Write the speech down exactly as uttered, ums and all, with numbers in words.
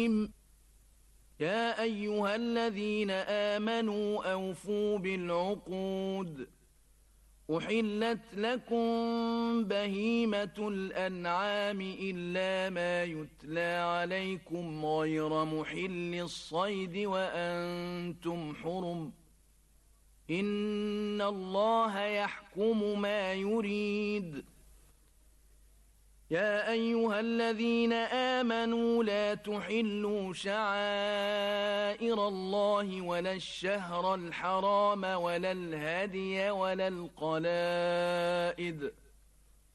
يا أيها الذين آمنوا أوفوا بالعقود أحلت لكم بهيمة الأنعام إلا ما يتلى عليكم غير محل الصيد وأنتم حرم إن الله يحكم ما يريد. يا أيها الذين آمنوا لا تحلوا شعائر الله ولا الشهر الحرام ولا الهدي ولا القلائد